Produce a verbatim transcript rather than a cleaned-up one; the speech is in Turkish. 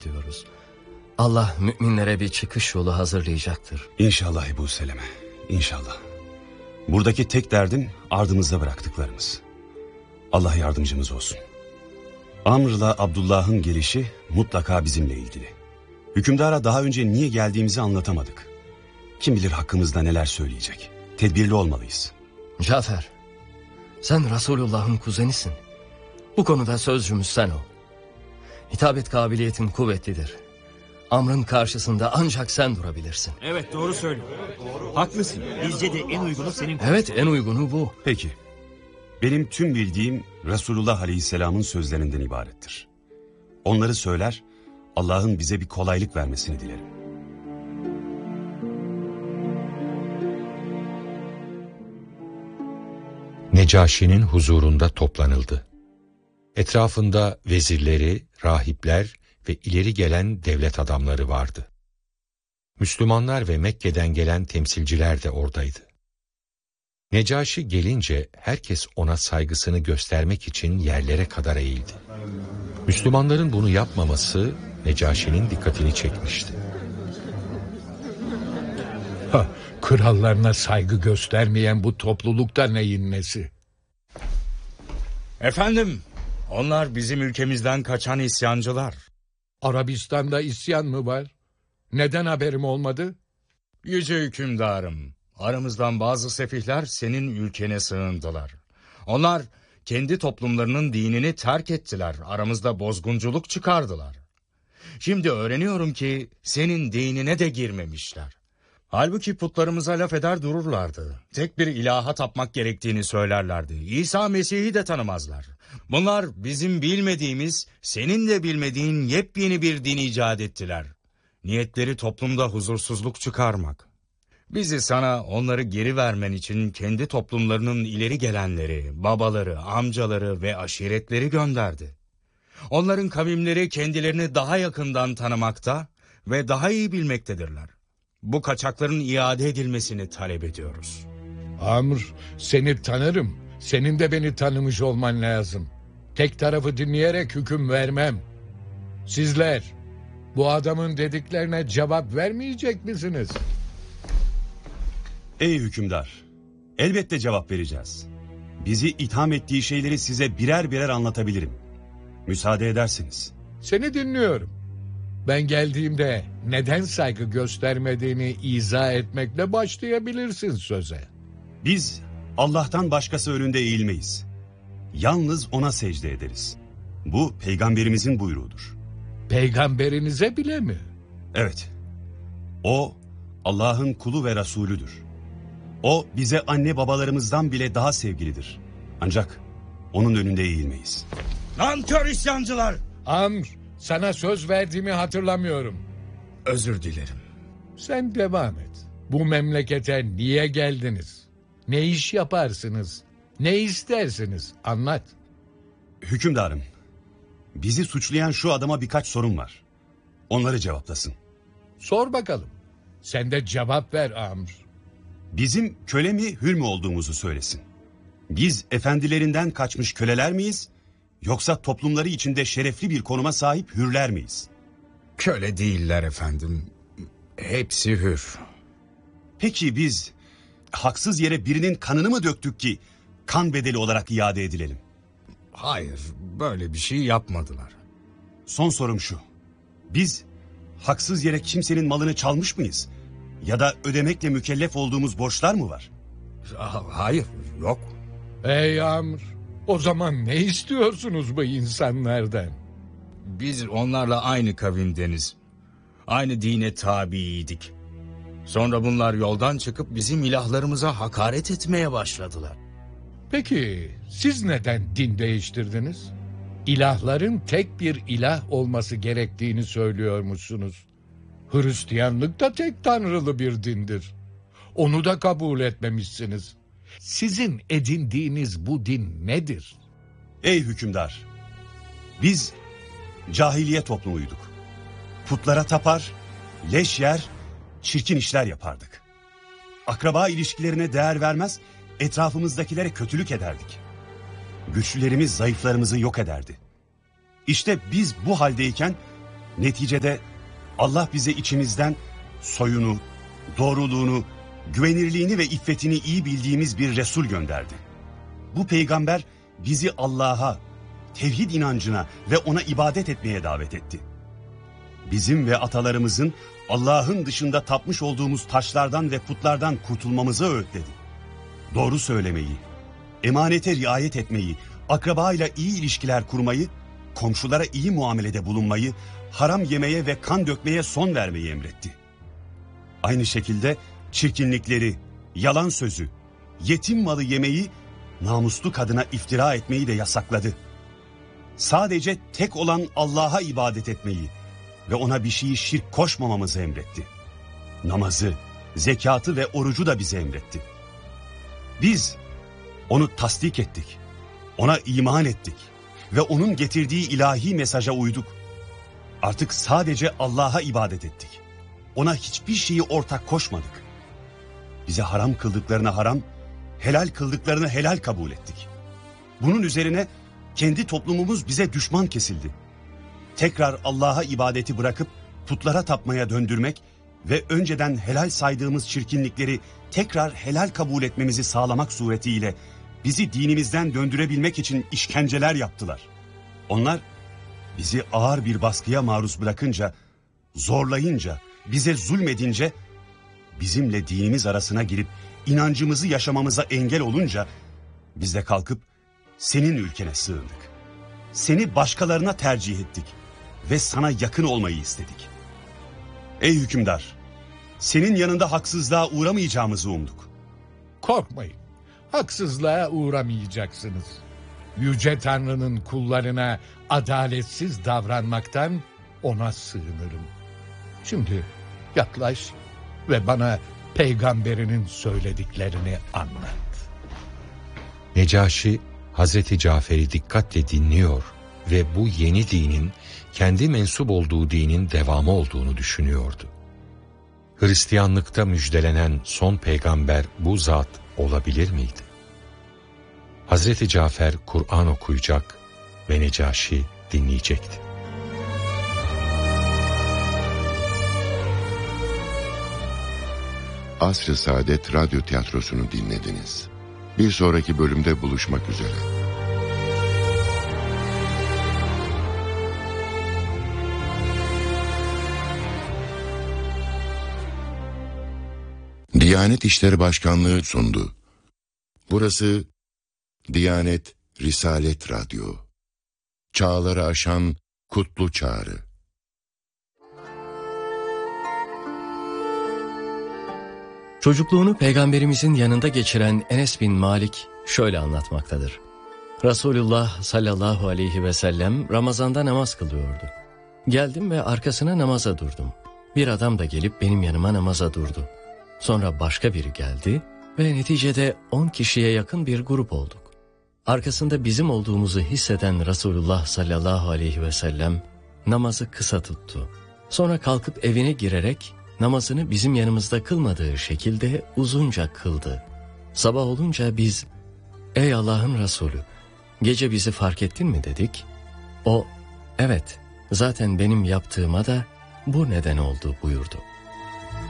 diyoruz. Allah müminlere bir çıkış yolu hazırlayacaktır. İnşallah Ebu Seleme, inşallah. Buradaki tek derdim ardımızda bıraktıklarımız. Allah yardımcımız olsun. Amr'la Abdullah'ın gelişi mutlaka bizimle ilgili. Hükümdara daha önce niye geldiğimizi anlatamadık. Kim bilir hakkımızda neler söyleyecek. Tedbirli olmalıyız. Cafer, sen Resulullah'ın kuzenisin. Bu konuda sözcümüz sen ol. Hitabet kabiliyetin kuvvetlidir. Amr'ın karşısında ancak sen durabilirsin. Evet, doğru söylüyor. Haklısın. Bizce de en uygunu senin. Evet, en uygunu bu. Peki. Benim tüm bildiğim Resulullah Aleyhisselam'ın sözlerinden ibarettir. Onları söyler, Allah'ın bize bir kolaylık vermesini dilerim. Necaşi'nin huzurunda toplanıldı. Etrafında vezirleri, rahipler ve ileri gelen devlet adamları vardı. Müslümanlar ve Mekke'den gelen temsilciler de oradaydı. Necaşi gelince herkes ona saygısını göstermek için yerlere kadar eğildi. Müslümanların bunu yapmaması Necaşi'nin dikkatini çekmişti. Ha, krallarına saygı göstermeyen bu toplulukta neyin nesi? Efendim, onlar bizim ülkemizden kaçan isyancılar. Arabistan'da isyan mı var? Neden haberim olmadı? Yüce hükümdarım, aramızdan bazı sefihler senin ülkene sığındılar. Onlar kendi toplumlarının dinini terk ettiler, aramızda bozgunculuk çıkardılar. Şimdi öğreniyorum ki senin dinine de girmemişler. Halbuki putlarımıza laf eder dururlardı. Tek bir ilaha tapmak gerektiğini söylerlerdi. İsa Mesih'i de tanımazlar. Bunlar bizim bilmediğimiz, senin de bilmediğin yepyeni bir din icat ettiler. Niyetleri toplumda huzursuzluk çıkarmak. Bizi sana onları geri vermen için kendi toplumlarının ileri gelenleri, babaları, amcaları ve aşiretleri gönderdi. Onların kavimleri kendilerini daha yakından tanımakta ve daha iyi bilmektedirler. Bu kaçakların iade edilmesini talep ediyoruz. Amr, seni tanırım. Senin de beni tanımış olman lazım. Tek tarafı dinleyerek hüküm vermem. Sizler, bu adamın dediklerine cevap vermeyecek misiniz? Ey hükümdar, elbette cevap vereceğiz. Bizi itham ettiği şeyleri size birer birer anlatabilirim. Müsaade ederseniz. Seni dinliyorum. Ben geldiğimde neden saygı göstermediğini izah etmekle başlayabilirsin söze. Biz Allah'tan başkası önünde eğilmeyiz. Yalnız ona secde ederiz. Bu peygamberimizin buyruğudur. Peygamberinize bile mi? Evet. O Allah'ın kulu ve Resulüdür. O bize anne babalarımızdan bile daha sevgilidir. Ancak onun önünde eğilmeyiz. Nankör isyancılar! Amr, sana söz verdiğimi hatırlamıyorum. Özür dilerim. Sen devam et. Bu memlekete niye geldiniz? Ne iş yaparsınız? Ne istersiniz? Anlat. Hükümdarım, bizi suçlayan şu adama birkaç sorun var. Onları cevaplasın. Sor bakalım. Sen de cevap ver Amr. Bizim köle mi hür mü olduğumuzu söylesin. Biz efendilerinden kaçmış köleler miyiz? Yoksa toplumları içinde şerefli bir konuma sahip hürler miyiz? Köle değiller efendim. Hepsi hür. Peki biz haksız yere birinin kanını mı döktük ki kan bedeli olarak iade edilelim? Hayır, böyle bir şey yapmadılar. Son sorum şu. Biz haksız yere kimsenin malını çalmış mıyız? Ya da ödemekle mükellef olduğumuz borçlar mı var? Hayır, yok. Ey Amr, o zaman ne istiyorsunuz bu insanlardan? Biz onlarla aynı kavimdeniz. Aynı dine tabiydik. Sonra bunlar yoldan çıkıp bizim ilahlarımıza hakaret etmeye başladılar. Peki siz neden din değiştirdiniz? İlahların tek bir ilah olması gerektiğini söylüyormuşsunuz. Hristiyanlık da tek tanrılı bir dindir. Onu da kabul etmemişsiniz. Sizin edindiğiniz bu din nedir? Ey hükümdar, biz cahiliye toplumuyduk. Putlara tapar, leş yer, çirkin işler yapardık. Akraba ilişkilerine değer vermez, etrafımızdakilere kötülük ederdik. Güçlülerimiz zayıflarımızı yok ederdi. İşte biz bu haldeyken Neticede Allah bize içimizden soyunu, doğruluğunu, güvenirliğini ve iffetini iyi bildiğimiz bir Resul gönderdi. Bu peygamber bizi Allah'a, tevhid inancına ve ona ibadet etmeye davet etti. Bizim ve atalarımızın Allah'ın dışında tapmış olduğumuz taşlardan ve putlardan kurtulmamızı öğütledi. Doğru söylemeyi, emanete riayet etmeyi, akrabayla iyi ilişkiler kurmayı, komşulara iyi muamelede bulunmayı, haram yemeye ve kan dökmeye son vermeyi emretti. Aynı şekilde çirkinlikleri, yalan sözü, yetim malı yemeyi, namuslu kadına iftira etmeyi de yasakladı. Sadece tek olan Allah'a ibadet etmeyi ve ona bir şeyi şirk koşmamamızı emretti. Namazı, zekatı ve orucu da bize emretti. Biz onu tasdik ettik, ona iman ettik ve onun getirdiği ilahi mesaja uyduk. Artık sadece Allah'a ibadet ettik. Ona hiçbir şeyi ortak koşmadık. Bize haram kıldıklarını haram, helal kıldıklarını helal kabul ettik. Bunun üzerine kendi toplumumuz bize düşman kesildi. Tekrar Allah'a ibadeti bırakıp putlara tapmaya döndürmek ve önceden helal saydığımız çirkinlikleri tekrar helal kabul etmemizi sağlamak suretiyle bizi dinimizden döndürebilmek için işkenceler yaptılar. Onlar bizi ağır bir baskıya maruz bırakınca, zorlayınca, bize zulmedince, bizimle dinimiz arasına girip inancımızı yaşamamıza engel olunca biz de kalkıp senin ülkene sığındık. Seni başkalarına tercih ettik ve sana yakın olmayı istedik. Ey hükümdar, senin yanında haksızlığa uğramayacağımızı umduk. Korkmayın, haksızlığa uğramayacaksınız. Yüce Tanrı'nın kullarına adaletsiz davranmaktan ona sığınırım. Şimdi yaklaş ve bana peygamberinin söylediklerini anlat. Necaşi Hazreti Cafer'i dikkatle dinliyor ve bu yeni dinin kendi mensup olduğu dinin devamı olduğunu düşünüyordu. Hristiyanlıkta müjdelenen son peygamber bu zat olabilir miydi? Hazreti Cafer Kur'an okuyacak ve Necaşi dinleyecekti. Asr-ı Saadet Radyo Tiyatrosu'nu dinlediniz. Bir sonraki bölümde buluşmak üzere. Diyanet İşleri Başkanlığı sundu. Burası Diyanet Risalet Radyo. Çağları aşan kutlu çağrı. Çocukluğunu peygamberimizin yanında geçiren Enes bin Malik şöyle anlatmaktadır. Resulullah sallallahu aleyhi ve sellem Ramazan'da namaz kılıyordu. Geldim ve arkasına namaza durdum. Bir adam da gelip benim yanıma namaza durdu. Sonra başka biri geldi ve neticede on kişiye yakın bir grup olduk. Arkasında bizim olduğumuzu hisseden Resulullah sallallahu aleyhi ve sellem namazı kısa tuttu. Sonra kalkıp evine girerek namazını bizim yanımızda kılmadığı şekilde uzunca kıldı. Sabah olunca biz, "Ey Allah'ın Resulü, gece bizi fark ettin mi?" dedik. O, "Evet, zaten benim yaptığıma da bu neden oldu." buyurdu.